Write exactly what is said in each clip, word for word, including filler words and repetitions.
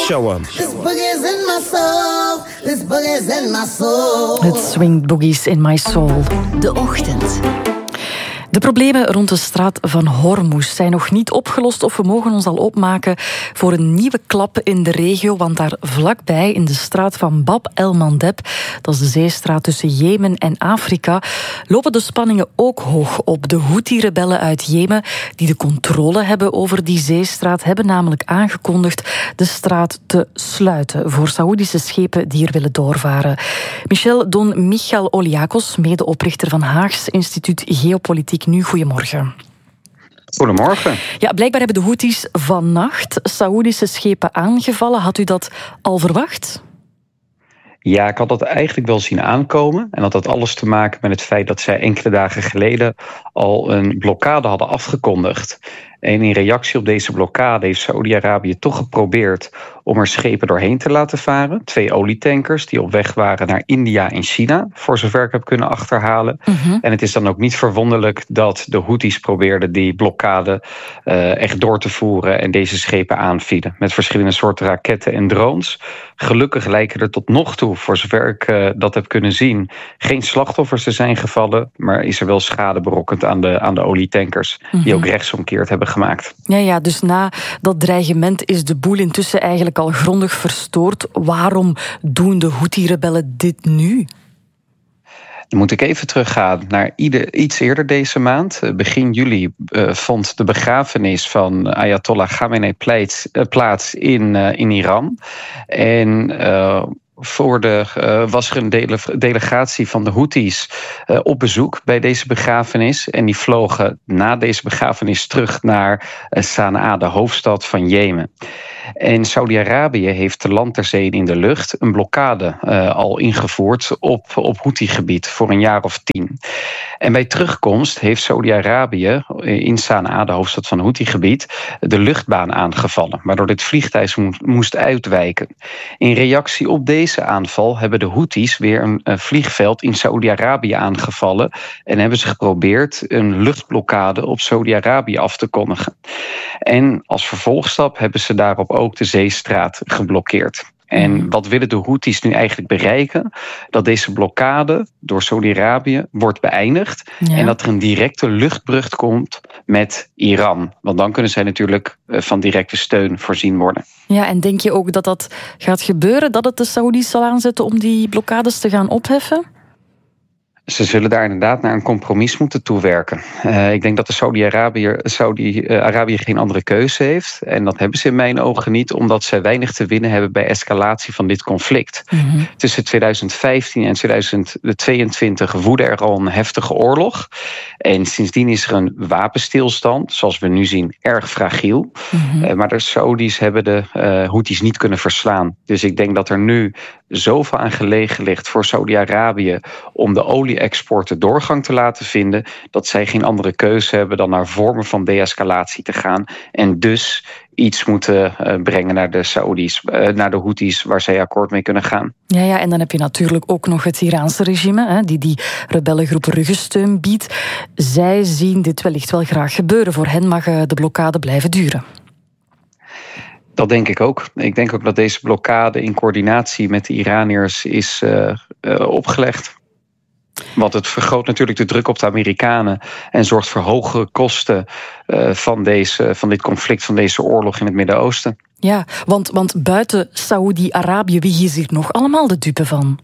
Show 'em. This boogie's in my soul. This boogie's in my soul. Het swing boogies in my soul. De ochtend. De problemen rond de straat van Hormuz zijn nog niet opgelost of we mogen ons al opmaken voor een nieuwe klap in de regio, want daar vlakbij in de straat van Bab el-Mandeb, dat is de zeestraat tussen Jemen en Afrika, lopen de spanningen ook hoog op. De Houthi-rebellen uit Jemen, die de controle hebben over die zeestraat, hebben namelijk aangekondigd de straat te sluiten voor Saoedische schepen die er willen doorvaren. Michel Don Michal Oliakos, medeoprichter van Haags Instituut Geopolitiek Nu, goedemorgen. Goedemorgen. Ja, blijkbaar hebben de Houthis vannacht Saoedische schepen aangevallen. Had u dat al verwacht? Ja, ik had dat eigenlijk wel zien aankomen. En dat had alles te maken met het feit dat zij enkele dagen geleden al een blokkade hadden afgekondigd. En in reactie op deze blokkade heeft Saoedi-Arabië toch geprobeerd om er schepen doorheen te laten varen. Twee olietankers die op weg waren naar India en China, voor zover ik heb kunnen achterhalen. Uh-huh. En het is dan ook niet verwonderlijk dat de Houthis probeerden die blokkade uh, echt door te voeren en deze schepen aanvielen. Met verschillende soorten raketten en drones. Gelukkig lijken er tot nog toe, voor zover ik uh, dat heb kunnen zien, geen slachtoffers te zijn gevallen. Maar is er wel schade berokkend aan de, aan de olietankers, uh-huh. die ook rechtsomkeerd hebben gemaakt. Ja, ja, dus na dat dreigement is de boel intussen eigenlijk al grondig verstoord. Waarom doen de Houthi-rebellen dit nu? Dan moet ik even teruggaan naar ieder, iets eerder deze maand. Begin juli uh, vond de begrafenis van Ayatollah Khamenei plaats, uh, plaats in, uh, in Iran. En Uh, Voor de, uh, was er een dele, delegatie van de Houthis uh, op bezoek bij deze begrafenis. En die vlogen na deze begrafenis terug naar uh, Sanaa, de hoofdstad van Jemen. En Saudi-Arabië heeft de land ter zee in de lucht een blokkade uh, al ingevoerd op, op Houthi-gebied voor een jaar of tien. En bij terugkomst heeft Saudi-Arabië in Sanaa, de hoofdstad van Houthi-gebied, de luchtbaan aangevallen, waardoor dit vliegtuig moest uitwijken. In reactie op deze aanval hebben de Houthis weer een, een vliegveld in Saudi-Arabië aangevallen en hebben ze geprobeerd een luchtblokkade op Saudi-Arabië af te kondigen. En als vervolgstap hebben ze daarop ook de zeestraat geblokkeerd. En wat willen de Houthis nu eigenlijk bereiken? Dat deze blokkade door Saudi-Arabië wordt beëindigd. Ja. En dat er een directe luchtbrug komt met Iran. Want dan kunnen zij natuurlijk van directe steun voorzien worden. Ja, en denk je ook dat dat gaat gebeuren? Dat het de Saoedi's zal aanzetten om die blokkades te gaan opheffen? Ze zullen daar inderdaad naar een compromis moeten toewerken. Uh, ik denk dat de Saudi-Arabië, Saudi-Arabië geen andere keuze heeft. En dat hebben ze in mijn ogen niet, omdat zij weinig te winnen hebben bij escalatie van dit conflict. Mm-hmm. Tussen tweeduizend vijftien en tweeduizend tweeëntwintig woedde er al een heftige oorlog. En sindsdien is er een wapenstilstand, zoals we nu zien, erg fragiel. Mm-hmm. Uh, maar de Saudis hebben de uh, Houthis niet kunnen verslaan. Dus ik denk dat er nu zoveel aan gelegen ligt voor Saudi-Arabië om de olie-exporten doorgang te laten vinden, dat zij geen andere keuze hebben dan naar vormen van de-escalatie te gaan en dus iets moeten uh, brengen naar de Saoedi's, uh, naar de Houthis, waar zij akkoord mee kunnen gaan. Ja, ja, en dan heb je natuurlijk ook nog het Iraanse regime, hè, die die rebellengroep ruggensteun biedt. Zij zien dit wellicht wel graag gebeuren. Voor hen mag uh, de blokkade blijven duren. Dat denk ik ook. Ik denk ook dat deze blokkade in coördinatie met de Iraniërs is uh, uh, opgelegd. Want het vergroot natuurlijk de druk op de Amerikanen en zorgt voor hogere kosten uh, van, deze, van dit conflict, van deze oorlog in het Midden-Oosten. Ja, want, want buiten Saoedi-Arabië, wie is hier nog allemaal de dupe van?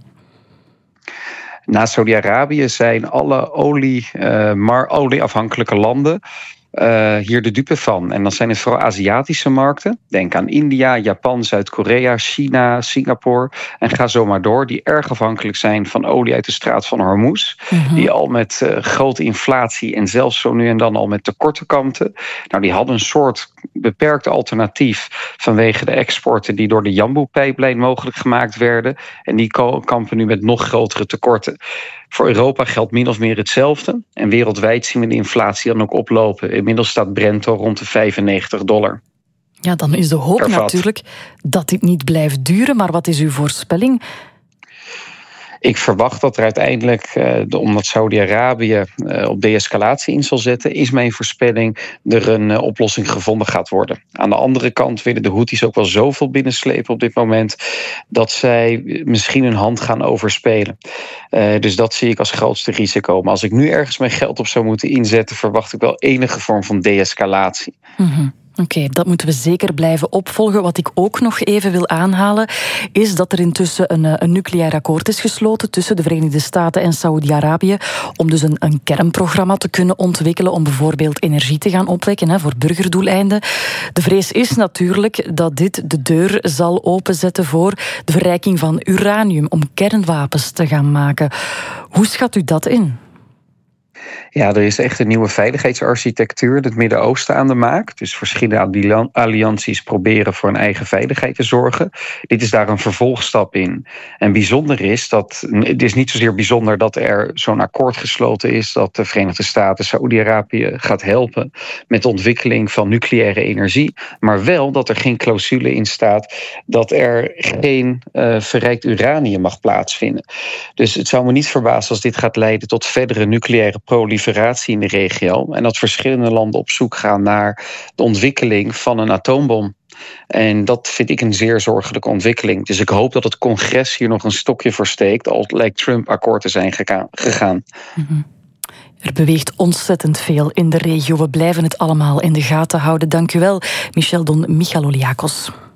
Na Saudi-Arabië zijn alle olie, uh, maar olieafhankelijke landen Uh, hier de dupe van. En dan zijn het vooral Aziatische markten. Denk aan India, Japan, Zuid-Korea, China, Singapore. En ga zo maar door. Die erg afhankelijk zijn van olie uit de straat van Hormuz. Mm-hmm. Die al met uh, grote inflatie en zelfs zo nu en dan al met tekorten kampten. Nou, die hadden een soort beperkt alternatief vanwege de exporten die door de Jambu-pijplijn mogelijk gemaakt werden. En die kampen nu met nog grotere tekorten. Voor Europa geldt min of meer hetzelfde. En wereldwijd zien we de inflatie dan ook oplopen. Inmiddels staat Brent al rond de vijfennegentig dollar. Ja, dan is de hoop natuurlijk dat dit niet blijft duren. Maar wat is uw voorspelling? Ik verwacht dat er uiteindelijk, uh, omdat Saudi-Arabië uh, op de-escalatie in zal zetten, is mijn voorspelling er een uh, oplossing gevonden gaat worden. Aan de andere kant willen de Houthis ook wel zoveel binnenslepen op dit moment dat zij misschien hun hand gaan overspelen. Uh, dus dat zie ik als grootste risico. Maar als ik nu ergens mijn geld op zou moeten inzetten, verwacht ik wel enige vorm van de-escalatie. Mm-hmm. Oké, okay, dat moeten we zeker blijven opvolgen. Wat ik ook nog even wil aanhalen, is dat er intussen een, een nucleair akkoord is gesloten tussen de Verenigde Staten en Saoedi-Arabië om dus een, een kernprogramma te kunnen ontwikkelen om bijvoorbeeld energie te gaan opwekken hè, voor burgerdoeleinden. De vrees is natuurlijk dat dit de deur zal openzetten voor de verrijking van uranium om kernwapens te gaan maken. Hoe schat u dat in? Ja, er is echt een nieuwe veiligheidsarchitectuur in het Midden-Oosten aan de maak. Dus verschillende allianties proberen voor hun eigen veiligheid te zorgen. Dit is daar een vervolgstap in. En bijzonder is dat, het is niet zozeer bijzonder dat er zo'n akkoord gesloten is dat de Verenigde Staten Saoedi-Arabië gaat helpen met de ontwikkeling van nucleaire energie, maar wel dat er geen clausule in staat dat er geen uh, verrijkt uranium mag plaatsvinden. Dus het zou me niet verbazen als dit gaat leiden tot verdere nucleaire proliferatie in de regio en dat verschillende landen op zoek gaan naar de ontwikkeling van een atoombom. En dat vind ik een zeer zorgelijke ontwikkeling. Dus ik hoop dat het congres hier nog een stokje voor steekt, al lijkt Trump akkoord te zijn gegaan. Mm-hmm. Er beweegt ontzettend veel in de regio. We blijven het allemaal in de gaten houden. Dank u wel, Michel Don Michaloliakos.